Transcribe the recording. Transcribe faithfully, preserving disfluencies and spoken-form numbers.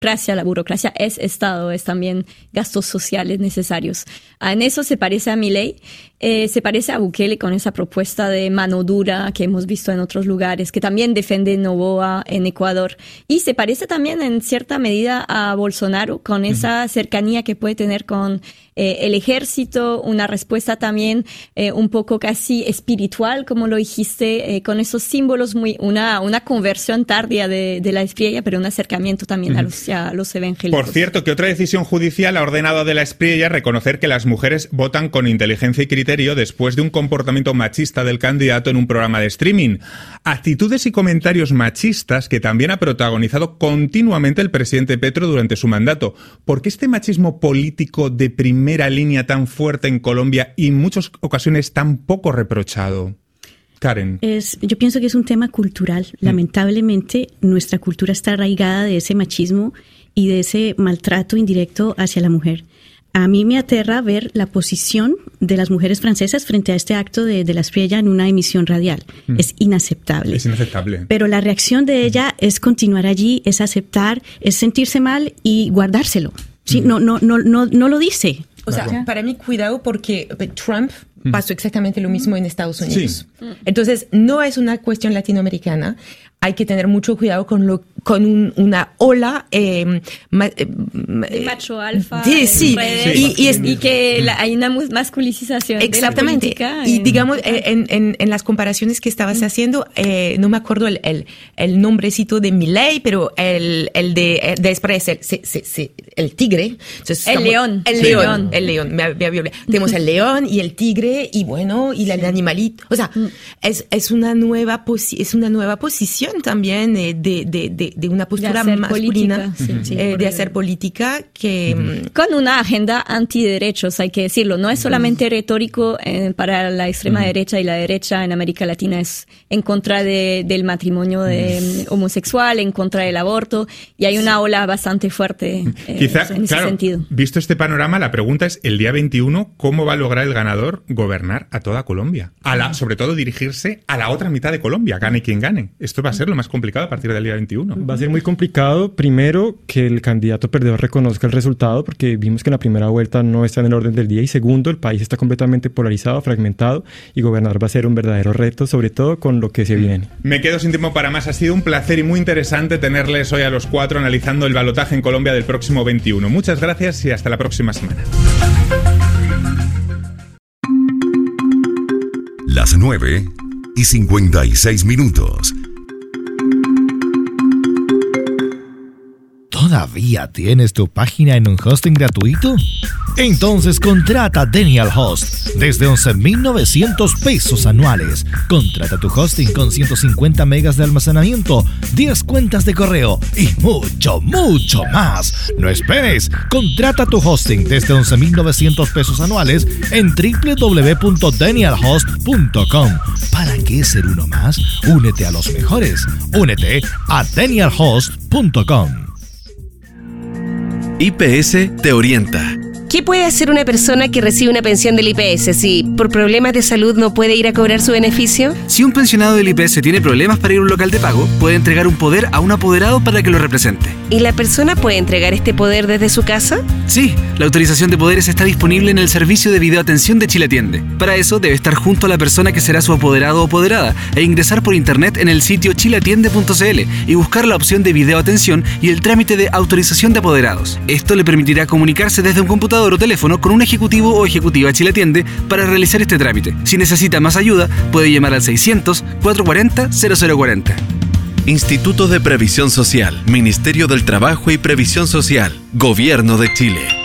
burocracia, la burocracia es Estado, es también gastos sociales necesarios. En eso se parece a Milei, eh, se parece a Bukele con esa propuesta de mano dura que hemos visto en otros lugares, que también defiende Noboa en Ecuador, y se parece también en cierta medida a Bolsonaro con esa cercanía que puede tener con eh, el ejército, una respuesta también eh, un poco casi espiritual, como lo dijiste, eh, con esos símbolos, muy una, una conversión tardía de, de la Espriella, pero un acercamiento también uh-huh. a, los, a los evangélicos. Por cierto, que otra decisión judicial ha ordenado a De la Espriella reconocer que las mujeres votan con inteligencia y criterio después de un comportamiento machista del candidato en un programa de streaming. Actitudes y comentarios machistas que también ha protagonizado continuamente el presidente Petro durante su mandato. ¿Por qué este machismo político de primera línea tan fuerte en Colombia y en muchas ocasiones tan poco reprochado? Karen. Es, yo pienso que es un tema cultural. Lamentablemente, mm. nuestra cultura está arraigada de ese machismo y de ese maltrato indirecto hacia la mujer. A mí me aterra ver la posición de las mujeres francesas frente a este acto de, de la Espriella en una emisión radial. Mm. Es inaceptable. Es inaceptable. Pero la reacción de ella mm. es continuar allí, es aceptar, es sentirse mal y guardárselo. Sí, mm. no, no, no, no, no lo dice. O sea, claro. Para mí, cuidado, porque Trump pasó exactamente lo mismo en Estados Unidos. Sí. Entonces, no es una cuestión latinoamericana. Hay que tener mucho cuidado con lo con un, una ola eh, ma, eh, macho alfa sí, sí. Y, y, es, y que la, hay una masculinización exactamente de la política y en, digamos en, en, en las comparaciones que estabas haciendo eh, no me acuerdo el, el, el nombrecito de Milei, pero el, el de después el, se, se, se, el tigre. Entonces, el, estamos, león. el león león el león me había olvidado. Tenemos el león y el tigre y bueno y el animalito, o sea, es, es una nueva posi- es una nueva posición también de, de, de, de una postura masculina, sí, sí, eh, de hacer política que... Uh-huh. Con una agenda antiderechos, hay que decirlo. No es solamente uh-huh. retórico eh, para la extrema uh-huh. derecha, y la derecha en América Latina es en contra de, del matrimonio de, uh-huh. homosexual, en contra del aborto, y hay una ola bastante fuerte eh, Quizá, en ese claro, sentido. Visto este panorama, la pregunta es, el día veintiuno, ¿cómo va a lograr el ganador gobernar a toda Colombia? A la, sobre todo dirigirse a la otra mitad de Colombia, gane quien gane. Esto va a ser lo más complicado a partir del día veintiuno. Va a ser muy complicado, primero, que el candidato perdedor reconozca el resultado, porque vimos que en la primera vuelta no está en el orden del día, y segundo, el país está completamente polarizado, fragmentado, y gobernar va a ser un verdadero reto, sobre todo con lo que se viene. Me quedo sin tiempo para más. Ha sido un placer y muy interesante tenerles hoy a los cuatro analizando el balotaje en Colombia del próximo veintiuno. Muchas gracias y hasta la próxima semana. Las nueve y cincuenta y seis minutos. ¿Todavía tienes tu página en un hosting gratuito? Entonces contrata Denial Host desde once mil novecientos pesos anuales. Contrata tu hosting con ciento cincuenta megas de almacenamiento, diez cuentas de correo y mucho, mucho más. No esperes. Contrata tu hosting desde once mil novecientos pesos anuales en doble u doble u doble u punto denial host punto com. ¿Para qué ser uno más? Únete a los mejores. Únete a denial host punto com. I P S te orienta. ¿Qué puede hacer una persona que recibe una pensión del I P S si por problemas de salud no puede ir a cobrar su beneficio? Si un pensionado del I P S tiene problemas para ir a un local de pago, puede entregar un poder a un apoderado para que lo represente. ¿Y la persona puede entregar este poder desde su casa? Sí, la autorización de poderes está disponible en el servicio de videoatención de Chile Atiende. Para eso debe estar junto a la persona que será su apoderado o apoderada e ingresar por internet en el sitio chile atiende punto c l y buscar la opción de videoatención y el trámite de autorización de apoderados. Esto le permitirá comunicarse desde un computador o teléfono con un ejecutivo o ejecutiva Chile Atiende para realizar este trámite. Si necesita más ayuda, puede llamar al seiscientos, cuatrocientos cuarenta, cero cero cuarenta. Instituto de Previsión Social, Ministerio del Trabajo y Previsión Social, Gobierno de Chile.